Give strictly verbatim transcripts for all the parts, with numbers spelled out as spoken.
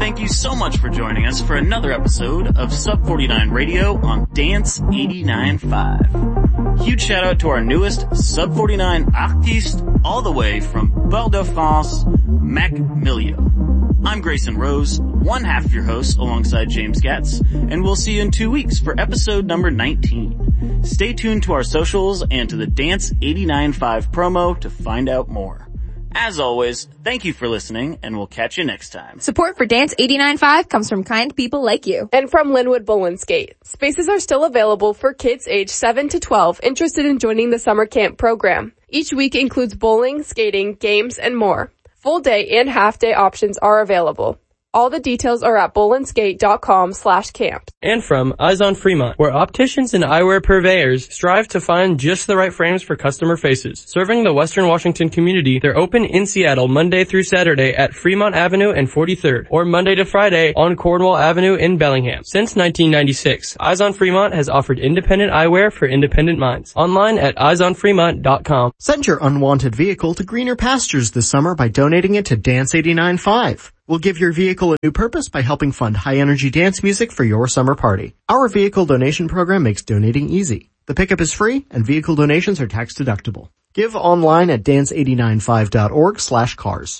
thank you so much for joining us for another episode of Sub forty-nine Radio on Dance eighty-nine point five. Huge shout out to our newest Sub forty-nine artiste all the way from Bordeaux-France, Mac Milio. I'm Grayson Rose, one half of your host alongside James Gatz, and we'll see you in two weeks for episode number nineteen. Stay tuned to our socials and to the Dance eighty-nine point five promo to find out more. As always, thank you for listening, and we'll catch you next time. Support for Dance eighty-nine point five comes from kind people like you. And from Linwood Bowl and Skate. Spaces are still available for kids age seven to twelve interested in joining the summer camp program. Each week includes bowling, skating, games, and more. Full day and half day options are available. All the details are at bowlandskate.com slash camp. And from Eyes on Fremont, where opticians and eyewear purveyors strive to find just the right frames for customer faces. Serving the Western Washington community, they're open in Seattle Monday through Saturday at Fremont Avenue and forty-third, or Monday to Friday on Cornwall Avenue in Bellingham. Since nineteen ninety-six, Eyes on Fremont has offered independent eyewear for independent minds. Online at eyes on fremont dot com. Send your unwanted vehicle to greener pastures this summer by donating it to Dance eighty-nine point five. We'll give your vehicle a new purpose by helping fund high-energy dance music for your summer party. Our vehicle donation program makes donating easy. The pickup is free, and vehicle donations are tax-deductible. Give online at dance eight nine five dot org slash cars.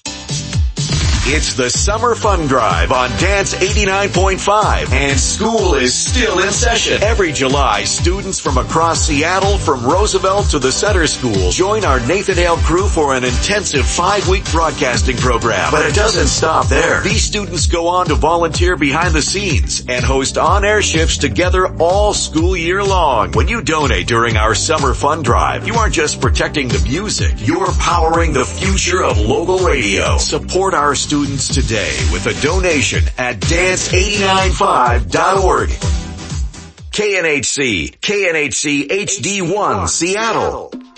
It's the Summer Fun Drive on Dance eighty-nine point five, and school is still in session. Every July, students from across Seattle, from Roosevelt to the Sutter School, join our Nathan Hale crew for an intensive five-week broadcasting program. But it doesn't stop there. These students go on to volunteer behind the scenes and host on-air shifts together all school year long. When you donate during our Summer Fun Drive, you aren't just protecting the music, you're powering the future of local radio. Support our students Students today with a donation at dance eight nine five dot org. K N H C, K N H C H D one, Seattle.